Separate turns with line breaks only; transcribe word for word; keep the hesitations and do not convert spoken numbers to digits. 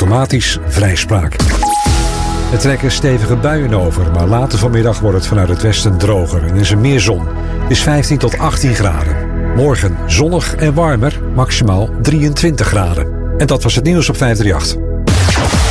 automatisch vrijspraak. Er trekken stevige buien over, maar later vanmiddag wordt het vanuit het westen droger en is er meer zon. Het is vijftien tot achttien graden. Morgen zonnig en warmer, maximaal drieëntwintig graden. En dat was het nieuws op vijf drie acht.